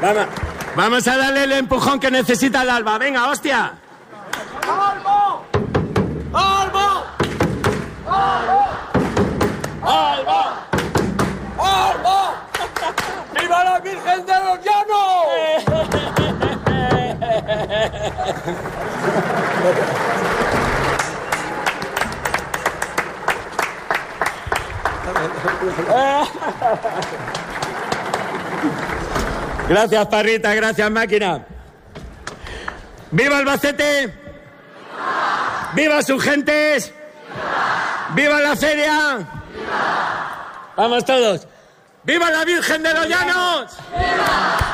Vamos a darle el empujón que necesita el Alba. Venga, hostia. ¡Alba! ¡Alba! ¡Alba! ¡Alba! ¡Alba! ¡Viva la Virgen de los Llanos! Gracias, Parrita, gracias, máquina. ¡Viva Albacete! ¡Viva sus gentes! ¡Viva la feria! ¡Viva! Vamos todos. ¡Viva la Virgen de los Llanos! ¡Viva!